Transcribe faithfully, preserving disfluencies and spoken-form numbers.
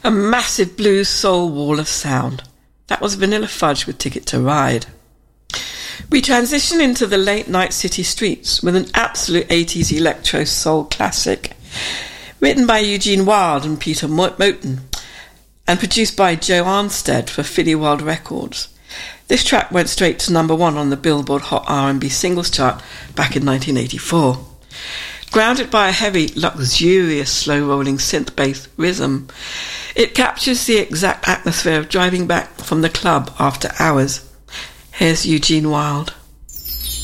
A massive blues soul wall of sound. That was Vanilla Fudge with Ticket to Ride. We transition into the late night city streets with an absolute eighties electro soul classic, written by Eugene Wilde and Peter Moten, and produced by Joe Armstead for Philly World Records. This track went straight to number one on the Billboard Hot R and B Singles Chart back in nineteen eighty-four. Grounded by a heavy, luxurious, slow-rolling synth-based rhythm, it captures the exact atmosphere of driving back from the club after hours. Here's Eugene Wilde.